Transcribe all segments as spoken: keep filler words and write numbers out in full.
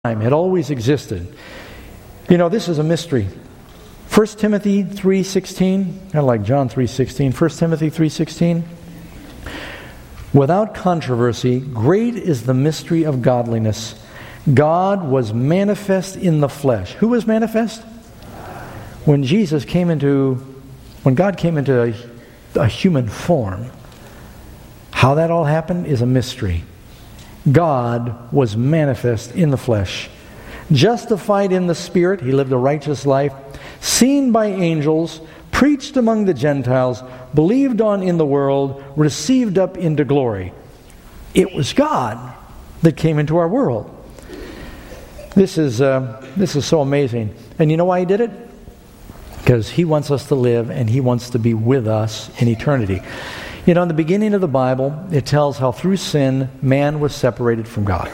It always existed. You know, this is a mystery. First Timothy three sixteen, kind of like John three sixteen. First Timothy three sixteen. Without controversy, great is the mystery of godliness. God was manifest in the flesh. Who was manifest? When Jesus came into, when God came into a, a human form, how that all happened is a mystery. God was manifest in the flesh. Justified in the Spirit, He lived a righteous life. Seen by angels, preached among the Gentiles, believed on in the world, received up into glory. It was God that came into our world. This is uh, this is so amazing. And you know why He did it? Because He wants us to live and He wants to be with us in eternity. You know, in the beginning of the Bible, it tells how through sin, man was separated from God.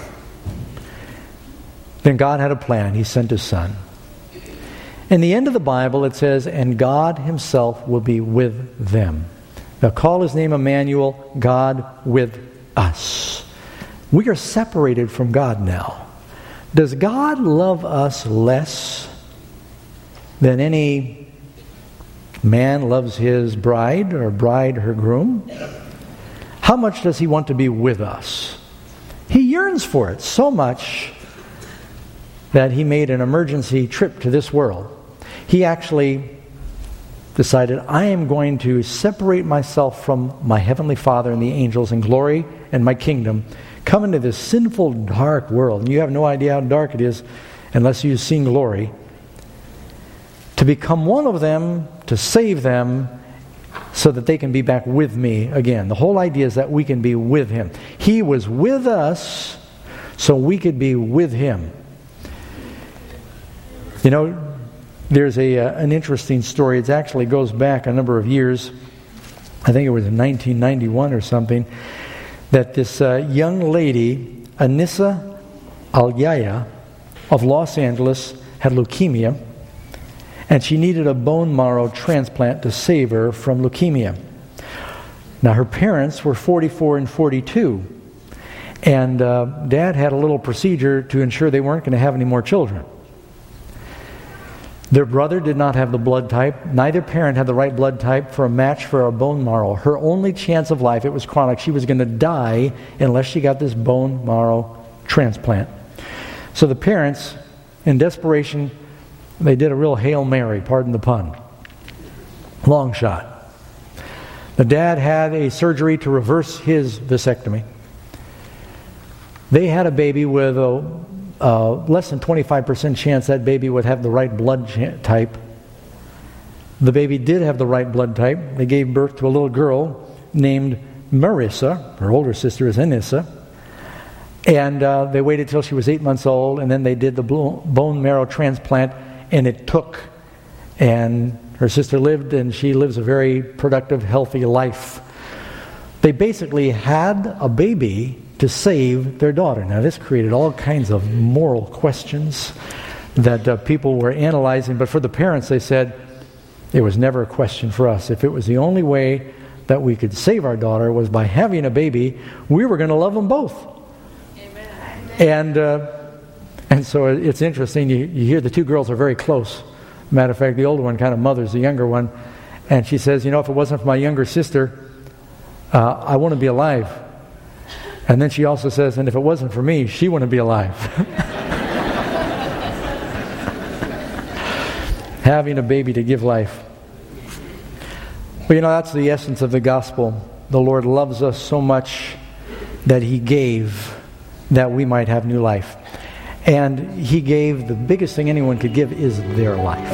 Then God had a plan. He sent His Son. In the end of the Bible, it says, and God Himself will be with them. They'll call His name Emmanuel, God with us. We are separated from God now. Does God love us less than any man loves his bride, or bride her groom? How much does He want to be with us? He yearns for it so much that He made an emergency trip to this world. He actually decided, I am going to separate myself from my Heavenly Father and the angels in glory and my kingdom, come into this sinful, dark world. And you have no idea how dark it is unless you've seen glory. To become one of them, to save them, so that they can be back with me again. The whole idea is that we can be with Him. He was with us so we could be with Him. You know, there's a uh, an interesting story. It actually goes back a number of years. I think it was in nineteen ninety-one or something, that this uh, young lady, Anissa Alyaya of Los Angeles, had leukemia. And she needed a bone marrow transplant to save her from leukemia. Now, her parents were forty-four and forty-two. And uh, Dad had a little procedure to ensure they weren't going to have any more children. Their brother did not have the blood type. Neither parent had the right blood type for a match for a bone marrow. Her only chance of life, it was chronic. She was going to die unless she got this bone marrow transplant. So the parents, in desperation, they did a real Hail Mary, pardon the pun. Long shot. The dad had a surgery to reverse his vasectomy. They had a baby with a uh, less than twenty-five percent chance that baby would have the right blood ch- type. The baby did have the right blood type. They gave birth to a little girl named Marissa. Her older sister is Anissa. And uh, they waited till she was eight months old, and then they did the bone marrow transplant. And it took, and her sister lived, and she lives a very productive, healthy life. They basically had a baby to save their daughter. Now, this created all kinds of moral questions that uh, people were analyzing, but for the parents, they said, it was never a question for us. If it was the only way that we could save our daughter was by having a baby, we were going to love them both. Amen. And... Uh, And so it's interesting, you, you hear the two girls are very close. Matter of fact, the older one kind of mothers the younger one. And she says, you know, if it wasn't for my younger sister, uh, I wouldn't be alive. And then she also says, and if it wasn't for me, she wouldn't be alive. Having a baby to give life. But you know, that's the essence of the gospel. The Lord loves us so much that He gave that we might have new life. And He gave, the biggest thing anyone could give is their life.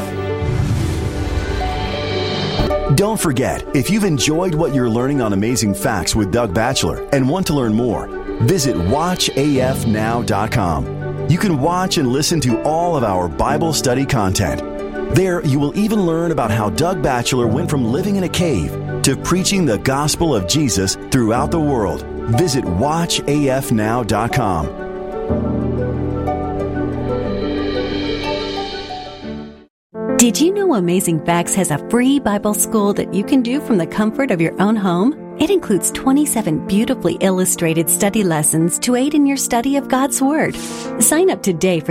Don't forget, if you've enjoyed what you're learning on Amazing Facts with Doug Batchelor and want to learn more, visit watch A F now dot com. You can watch and listen to all of our Bible study content. There, you will even learn about how Doug Batchelor went from living in a cave to preaching the gospel of Jesus throughout the world. Visit watch A F now dot com. Did you know Amazing Facts has a free Bible school that you can do from the comfort of your own home? It includes twenty-seven beautifully illustrated study lessons to aid in your study of God's Word. Sign up today for